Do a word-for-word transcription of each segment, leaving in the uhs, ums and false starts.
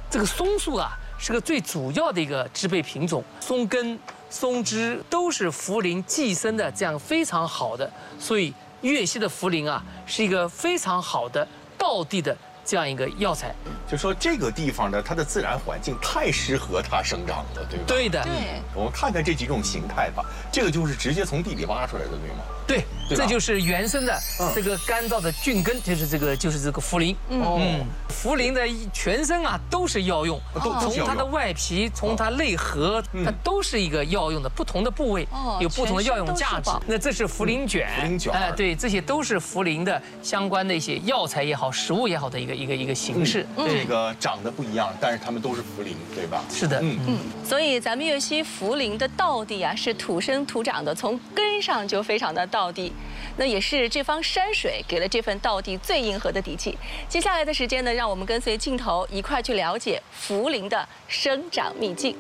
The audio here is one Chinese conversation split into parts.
这个松树啊是个最主要的一个植被品种，松根、松枝都是茯苓寄生的，这样非常好的，所以粤西的茯苓啊是一个非常好的道地的这样一个药材。 就说这个地方呢，它的自然环境太适合它生长了，对吧？ 对的。 对。 我们看看这几种形态吧，这个就是直接从地里挖出来的，对吗？ 对， 对这就是原生的这个干燥的菌根，就是这个就是这个茯苓。嗯，茯苓的全身啊都是药用，从它的外皮，从它内核，它都是一个药用的，不同的部位有不同的药用价值。那这是茯苓卷， 茯苓卷， 哎，对，这些都是茯苓的相关的一些药材也好，食物也好的一个一个一个形式。 这个长得不一样，但是它们都是茯苓，对吧？ 是的，嗯嗯。所以咱们粤西茯苓的道地啊，是土生土长的，从根上就非常的道地。那也是这方山水给了这份道地最硬核的底气。接下来的时间呢，让我们跟随镜头一块去了解茯苓的生长秘境。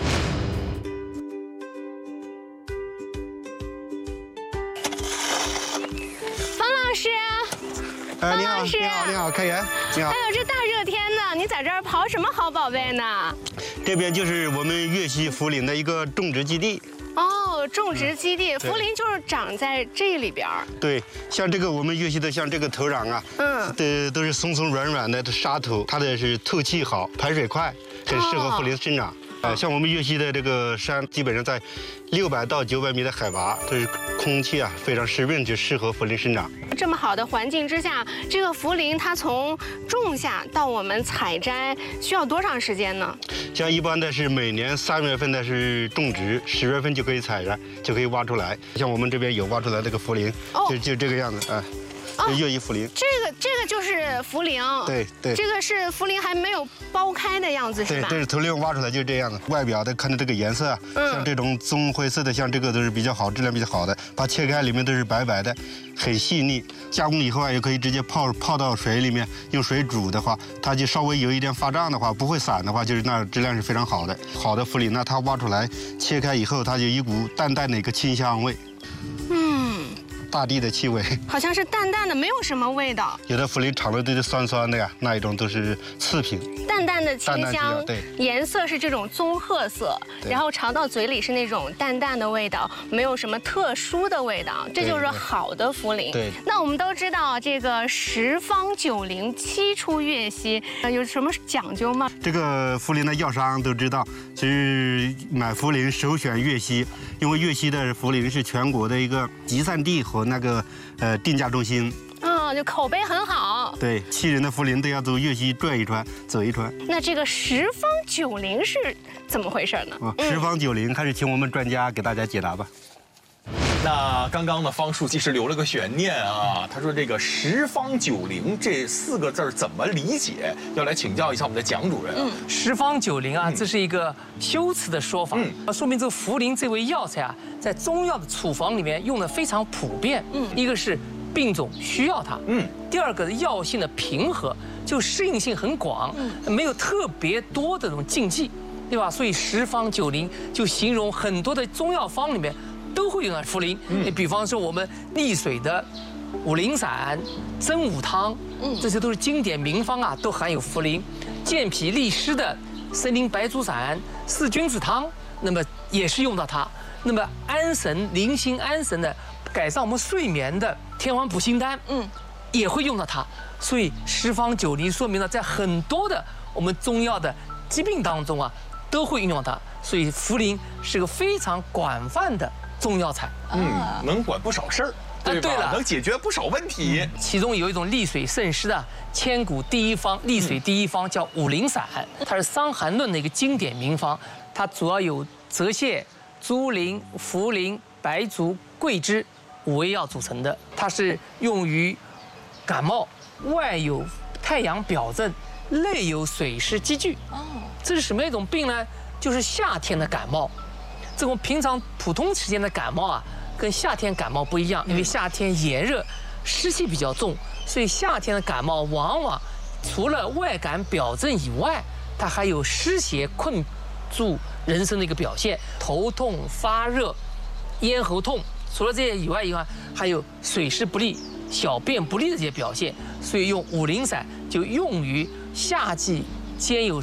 方老师， 哎，你好， 方老师你好，你好，开元，你好。 哎呦，这大热天的，你在这儿刨什么好宝贝呢？ 这边就是我们粤西茯苓的一个种植基地。 哦，种植基地，茯苓就是长在这里边儿。 对，像这个我们粤西的，像这个土壤啊，嗯，的都是松松软软的沙土，它的是透气好，排水快，很适合茯苓生长。呃，像我们粤西的这个山，基本上在六百到九百米的海拔，这是空气啊非常湿润，就适合茯苓生长。 这么好的环境之下，这个茯苓它从种下到我们采摘需要多长时间呢？ 像一般的是每年三月份的是种植，十月份就可以采摘，就可以挖出来。像我们这边有挖出来这个茯苓， 哦、 就就这个样子啊。 哦， 粤西茯苓， 这个这个就是茯苓， 对对， 这个是茯苓还没有剥开的样子是吧？ 对，这是头里挖出来就是这样子，外表的看着这个颜色啊，嗯、像这种棕灰色的，像这个都是比较好，质量比较好的。把切开里面都是白白的，很细腻。加工以后啊，也可以直接泡泡到水里面，用水煮的话，它就稍微有一点发胀的话，不会散的话，就是那质量是非常好的。好的茯苓呢，它挖出来切开以后，它有一股淡淡的一个清香味。嗯。大地的气味， 好像是淡淡的，没有什么味道。 有的茯苓尝了都是酸酸的呀，那一种都是次品。 淡淡的清香， 对， 颜色是这种棕褐色，然后尝到嘴里是那种淡淡的味道，没有什么特殊的味道，这就是好的茯苓。 对。 那我们都知道这个十方九灵七出粤西，有什么讲究吗？ 这个茯苓的药商都知道，其实买茯苓首选粤西，因为粤西的茯苓是全国的一个集散地和那个呃定价中心。 哦，就口碑很好。 对，七人的茯苓都要走粤西转一转，走一转。 那这个十方九灵是怎么回事呢？ 哦，十方九灵还是请我们专家给大家解答吧。 那刚刚呢，方书记是留了个悬念啊。他说这个十方九灵这四个字怎么理解？要来请教一下我们的蒋主任。嗯， 十方九灵啊，这是一个修辞的说法，嗯，说明这个茯苓这味药材啊，在中药的处方里面用的非常普遍。嗯，一个是病种需要它，嗯，第二个药性的平和，就适应性很广，嗯，没有特别多的这种禁忌，对吧？所以十方九灵就形容很多的中药方里面都会用到茯苓。你比方说我们利水的五苓散、真武汤，这些都是经典名方啊，都含有茯苓。健脾利湿的参苓白术散、四君子汤，那么也是用到它。那么安神宁心安神的，改善我们睡眠的天黄补心丹，嗯，也会用到它。所以十方九灵说明了在很多的我们中药的疾病当中啊，都会运用它。所以茯苓是个非常广泛的中药材， 嗯，能管不少事儿，对吧？对了，能解决不少问题。 其中有一种利水渗湿的千古第一方，利水第一方叫五苓散，它是《伤寒论》的一个经典名方，它主要有泽泻、猪苓、茯苓、白术、桂枝五味药组成的，它是用于感冒，外有太阳表症，内有水湿积聚。哦，这是什么一种病呢？就是夏天的感冒。这种平常普通时间的感冒啊，跟夏天感冒不一样，因为夏天炎热，湿气比较重，所以夏天的感冒往往除了外感表症以外，它还有湿邪困住人身的一个表现，头痛、发热、咽喉痛。除了这些以外，以外还有水湿不利、小便不利的这些表现，所以用五苓散就用于夏季兼有